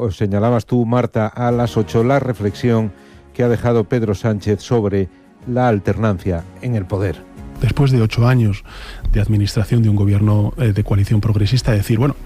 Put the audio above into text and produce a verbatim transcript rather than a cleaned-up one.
lo señalabas tú, Marta, a las ocho, la reflexión que ha dejado Pedro Sánchez sobre la alternancia en el poder. Después de ocho años de administración de un gobierno eh, de coalición progresista, decir, bueno,